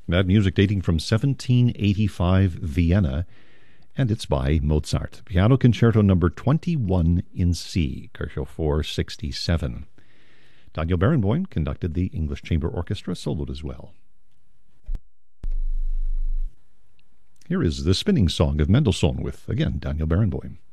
That music dating from 1785 Vienna, and it's by Mozart. Piano Concerto number 21 in C, Kirchhoff 467. Daniel Barenboim conducted the English Chamber Orchestra, soloed as well. Here is the Spinning Song of Mendelssohn with, again, Daniel Barenboim.